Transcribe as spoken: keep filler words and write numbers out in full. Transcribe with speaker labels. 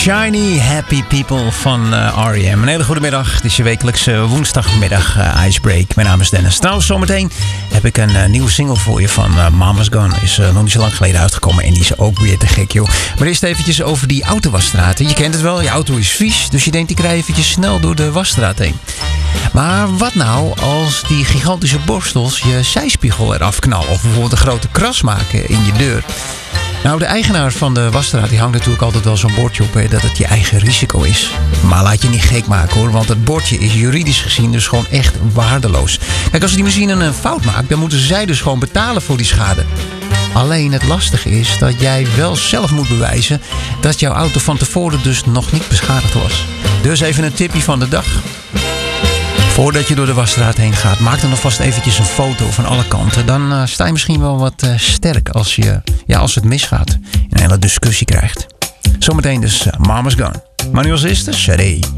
Speaker 1: Shiny Happy People van uh, R E M. Een hele goede middag. Het is je wekelijkse woensdagmiddag uh, Icebreak. Mijn naam is Dennis. Trouwens, zometeen heb ik een uh, nieuwe single voor je van uh, Mama's Gone. Is uh, nog niet zo lang geleden uitgekomen en die is ook weer te gek, joh. Maar eerst eventjes over die autowasstraat. Je kent het wel, je auto is vies, dus je denkt ik rij eventjes snel door de wasstraat heen. Maar wat nou als die gigantische borstels je zijspiegel eraf knallen of bijvoorbeeld een grote kras maken in je deur? Nou, de eigenaar van de wasstraat die hangt natuurlijk altijd wel zo'n bordje op, hè, dat het je eigen risico is. Maar laat je niet gek maken, hoor, want het bordje is juridisch gezien dus gewoon echt waardeloos. Kijk, als die machine een fout maakt, dan moeten zij dus gewoon betalen voor die schade. Alleen het lastige is dat jij wel zelf moet bewijzen dat jouw auto van tevoren dus nog niet beschadigd was. Dus even een tipje van de dag. Voordat je door de wasstraat heen gaat, maak dan alvast eventjes een foto van alle kanten. Dan uh, sta je misschien wel wat uh, sterk als, je, ja, als het misgaat. En een hele discussie krijgt. Zometeen dus uh, Mama's Gone. Maar nu als eerste, Sade.